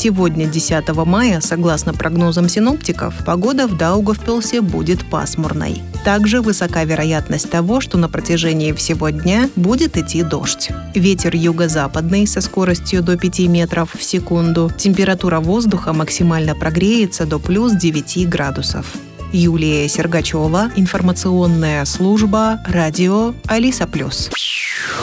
Сегодня, 10 мая, согласно прогнозам синоптиков, погода в Даугавпилсе будет пасмурной. Также высока вероятность того, что на протяжении всего дня будет идти дождь. Ветер юго-западный со скоростью до 5 метров в секунду. Температура воздуха максимально прогреется до плюс 9 градусов. Юлия Сергачева, информационная служба «Радио Алиса+».